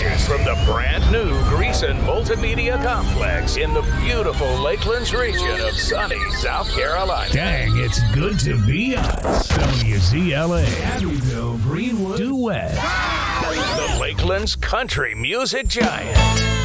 Broadcasters from the brand new Greason Multimedia Complex in the beautiful Lakelands region of sunny South Carolina. Dang, it's good to be us. WZLA, Abbeville, Greenwood, Due West. The Lakelands Country Music Giant.